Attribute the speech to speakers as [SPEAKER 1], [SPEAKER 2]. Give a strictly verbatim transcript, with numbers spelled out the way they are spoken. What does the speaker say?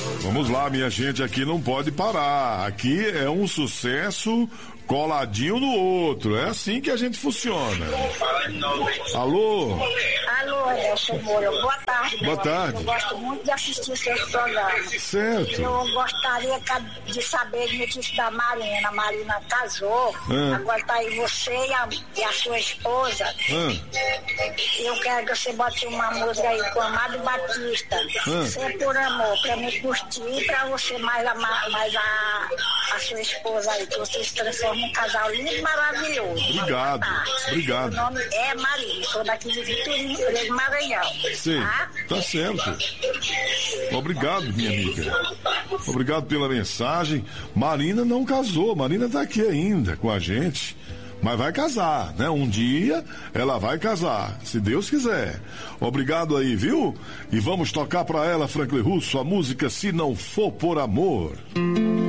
[SPEAKER 1] Vamos lá, minha gente, aqui não pode parar. Aqui é um sucesso coladinho no outro. É assim que a gente funciona. Alô?
[SPEAKER 2] Alô, Adelson Moura. Boa tarde.
[SPEAKER 1] Boa tarde.
[SPEAKER 2] Eu gosto muito de assistir seus programas.
[SPEAKER 1] Certo.
[SPEAKER 2] Eu gostaria de saber de notícia da Marina. A Marina casou. Ah. Agora tá aí você e a, e a sua esposa. Ah. Eu quero que você bote uma música aí com Amado Batista. Ah. Ser por amor, pra me curtir e pra você mais, a, mais a, a sua esposa aí, que você se transforma um casal lindo e maravilhoso.
[SPEAKER 1] Obrigado, obrigado.
[SPEAKER 2] Meu nome é Marina, sou daqui de Vitorino, Freire, Maranhão.
[SPEAKER 1] Sim, tá? Tá certo. Obrigado, minha amiga. Obrigado pela mensagem. Marina não casou, Marina tá aqui ainda com a gente. Mas vai casar, né? Um dia ela vai casar, se Deus quiser. Obrigado aí, viu? E vamos tocar pra ela, Franklin Russo, a música Se Não For Por Amor.